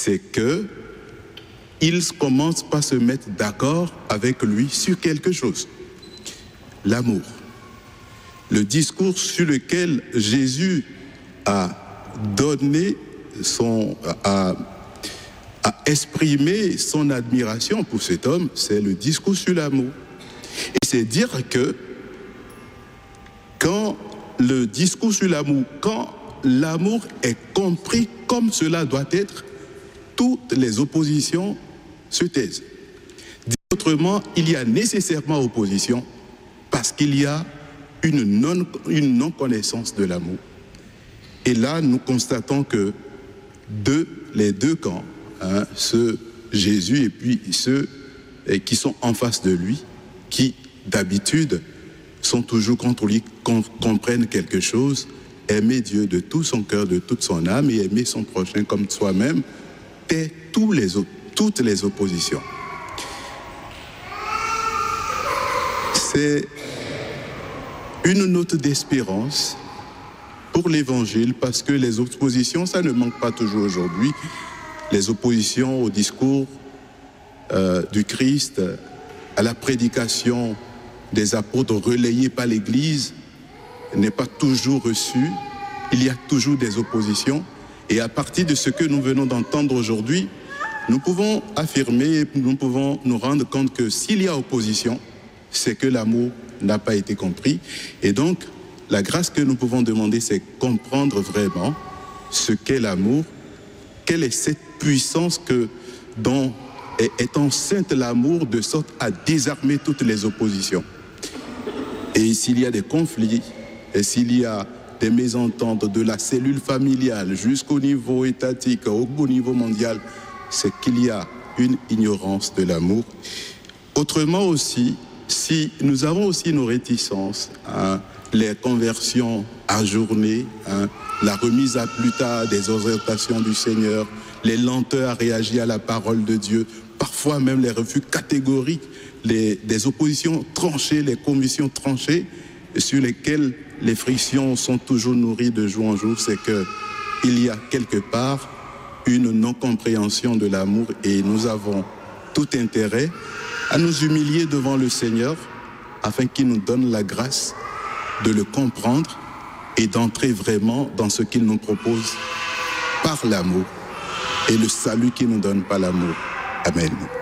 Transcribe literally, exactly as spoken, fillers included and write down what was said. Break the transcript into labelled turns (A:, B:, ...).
A: c'est que ils commencent par se mettre d'accord avec lui sur quelque chose. L'amour. Le discours sur lequel Jésus a donné son, a, a exprimé son admiration pour cet homme, c'est le discours sur l'amour. Et c'est dire que quand le discours sur l'amour, quand l'amour est compris comme cela doit être, toutes les oppositions se taisent. Dit autrement, il y a nécessairement opposition parce qu'il y a une non, une non-connaissance de l'amour. Et là, nous constatons que deux, les deux camps, hein, ceux Jésus et puis ceux et qui sont en face de lui, qui d'habitude sont toujours contre lui, comprennent quelque chose, aimer Dieu de tout son cœur, de toute son âme et aimer son prochain comme soi-même, tait tous les, toutes les oppositions. C'est une note d'espérance pour l'Évangile parce que les oppositions, ça ne manque pas toujours aujourd'hui. Les oppositions au discours euh, du Christ, à la prédication des apôtres relayée par l'Église n'est pas toujours reçue. Il y a toujours des oppositions. Et à partir de ce que nous venons d'entendre aujourd'hui, nous pouvons affirmer, nous pouvons nous rendre compte que s'il y a opposition, c'est que l'amour n'a pas été compris. Et donc, la grâce que nous pouvons demander, c'est comprendre vraiment ce qu'est l'amour, quelle est cette puissance que, dont est, est enceinte l'amour de sorte à désarmer toutes les oppositions. Et s'il y a des conflits, et s'il y a des mésententes de la cellule familiale jusqu'au niveau étatique, au niveau mondial, c'est qu'il y a une ignorance de l'amour. Autrement aussi, si nous avons aussi nos réticences, hein, les conversions ajournées, hein, la remise à plus tard des orientations du Seigneur, les lenteurs à réagir à la parole de Dieu, parfois même les refus catégoriques, les, des oppositions tranchées, les convictions tranchées, sur lesquelles les frictions sont toujours nourries de jour en jour, c'est qu'il y a quelque part une non-compréhension de l'amour et nous avons tout intérêt à nous humilier devant le Seigneur afin qu'il nous donne la grâce de le comprendre et d'entrer vraiment dans ce qu'il nous propose par l'amour et le salut qu'il nous donne par l'amour. Amen.